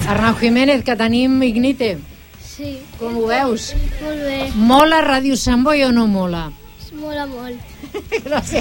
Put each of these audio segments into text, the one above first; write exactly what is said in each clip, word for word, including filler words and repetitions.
Arnau Jiménez, que tenim Ignite. Sí. Com ho veus? Molt bé. Mola Ràdio Sant Boi o no mola? Mola molt. Gràcies.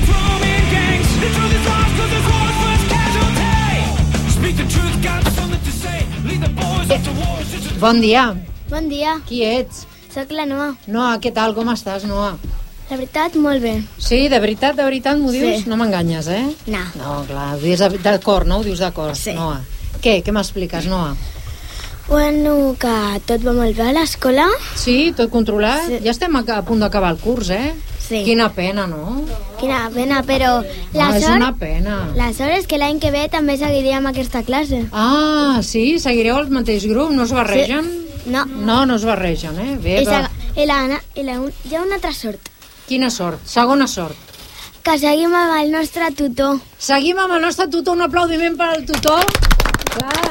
Bon dia. Bon dia. Qui ets? Soc la Noa. Noa, què tal? Com estàs, Noa? La veritat, molt bé. Sí, de veritat, de veritat m'ho dius? Sí. No m'enganyes, eh? No. No, clar, ho dius de- d'acord, no? Ho dius d'acord, Sí. Noa. Què? Què m'expliques, Noa? Bueno, que tot va molt bé a l'escola. Sí, tot controlat? Sí. Ja estem a, a punt d'acabar el curs, eh? Sí. Quina pena, no? Quina pena, però la Ah, és sort... una pena. La sort és que l'any que ve també seguiríem aquesta classe. Ah, sí? Seguireu el mateix grup? No es barregen? No. No, no es barregen, eh? Bé, I, va. seg- i, la, i la, hi ha una altra sort. Quina sort? Segona sort. Que seguim amb el nostre tutor. Seguim amb el nostre tutor. Un aplaudiment per al tutor. Clar.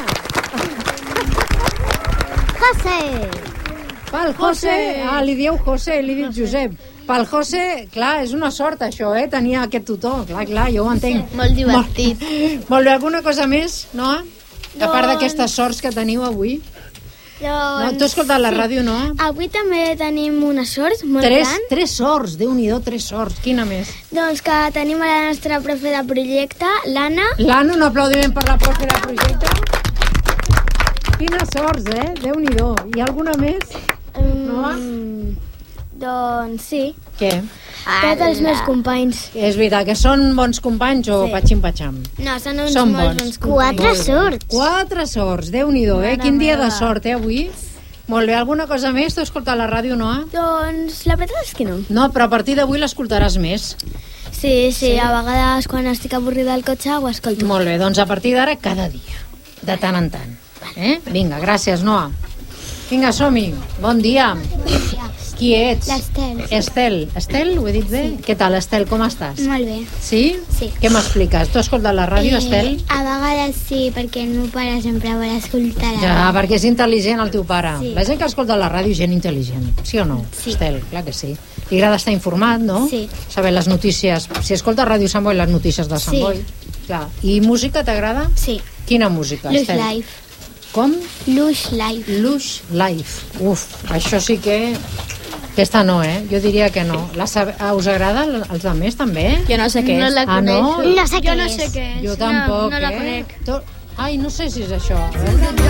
José! Pel José. Ah, li dieu José, li diu Josep. Pel José, clar, és una sort això, eh? Tenir aquest tutor. Clar, clar, jo ho entenc. Molt divertit. Molt, molt bé, alguna cosa més, no? A part d'aquestes sorts que teniu avui. No, Doncs... tu has escoltat la ràdio, no? Avui també tenim una sort molt Tres, gran. tres sorts, Déu-n'hi-do, tres sorts. Quina més? Doncs que tenim a la nostra profe de projecte, l'Anna. L'Anna, un aplaudiment per la profe de projecte. Quines sorts, eh? Déu-n'hi-do. Hi ha alguna més? No? Mm, doncs sí. Què? Tots els meus companys. És veritat, que són bons companys o Sí. patxim-patxam? No, són uns Són molt bons. bons companys. Quatre sorts. Quatre sorts, Déu-n'hi-do, eh? Quin dia de sort, eh, avui? Molt bé, alguna cosa més? Tu has escoltat la ràdio, Noa? Doncs la veritat és que no. No, però a partir d'avui l'escoltaràs més. Sí, sí, a vegades quan estic avorrida al cotxe ho escolto. Molt bé, doncs a partir d'ara cada dia, de tant en tant. Eh? Vinga, gràcies, Noa. Vinga, som-hi. Bon dia. Qui ets? L'Estel. Estel. Estel, ho he dit bé? Què tal, Estel, com estàs? Molt bé. Sí? Sí. Què m'expliques? Tu has escoltat la ràdio, Estel? A vegades sí, perquè el meu pare sempre vol escoltar. Ja, perquè és intel·ligent el teu pare. Sí. La gent que escolta la ràdio és gent intel·ligent, sí o no? Sí. Estel, clar que sí. Li agrada estar informat, no? Sí. Saber les notícies. Si escolta Ràdio Sant Boi, les notícies de Sant Sí. Boi. Clar. I música t'agrada? Sí. Quina música, Lush Estel? Life. Com? Lush Life. Lush Life. Uf, això sí que... Aquesta no, eh? Jo diria que no. La sab... ah, us agrada els altres també? Jo no sé què és. No la Ah, no? conec. No sé Jo què no és. sé què és. Jo tampoc, no, no la eh? conec. To- Ai, no sé si és això. A veure.